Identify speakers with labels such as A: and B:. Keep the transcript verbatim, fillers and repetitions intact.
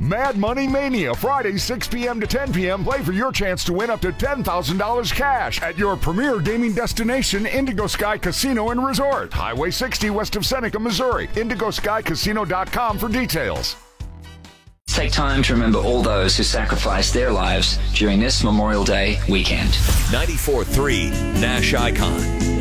A: Mad Money Mania, Friday, six p.m. to ten p.m. Play for your chance to win up to ten thousand dollars cash at your premier gaming destination, Indigo Sky Casino and Resort. Highway sixty west of Seneca, Missouri. indigo sky casino dot com for details.
B: Take time to remember all those who sacrificed their lives during this Memorial Day weekend.
C: ninety-four point three Nash Icon.